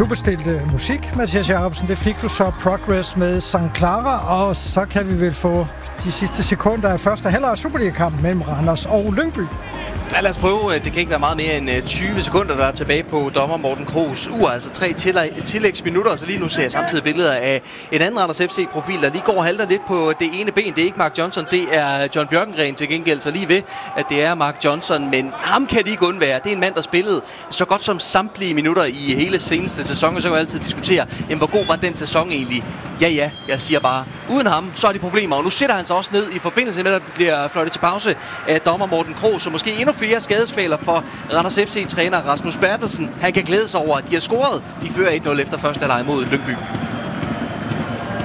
Du bestilte musik, Mathias Jacobsen. Det fik du så Progress med St. Clara, og så kan vi vel få de sidste sekunder af første halvleg af Superliga-kamp mellem Randers og Lyngby. Ja, lad os prøve. Det kan ikke være meget mere end 20 sekunder, der er tilbage på dommer Morten Kroos ur. Altså 3 tillægsminutter, så lige nu ser jeg samtidig billeder af en anden Randers FC-profil, der lige går og halter lidt på det ene ben. Det er ikke Mark Johnson, det er John Bjørkengren til gengæld, så lige ved, at det er Mark Johnson. Men ham kan de ikke undvære. Det er en mand, der spillede så godt som samtlige minutter i hele seneste sæson, og så kan vi altid diskutere, jamen, hvor god var den sæson egentlig? Ja, jeg siger bare, uden ham, så er de problemer. Og nu sætter han sig også ned i forbindelse med, at der bliver fløjtet til pause af dommer Morten Kroos, så måske endnu flere skadesfælder for Randers FC-træner Rasmus Bertelsen. Han kan glæde sig over, at de har scoret. De fører 1-0 efter første halvleg mod Lyngby.